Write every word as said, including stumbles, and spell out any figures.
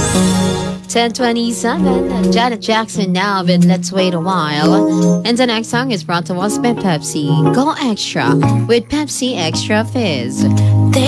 ten twenty-seven, Janet Jackson now with Let's Wait a While. And the next song is brought to us by Pepsi. Go Extra with Pepsi Extra Fizz.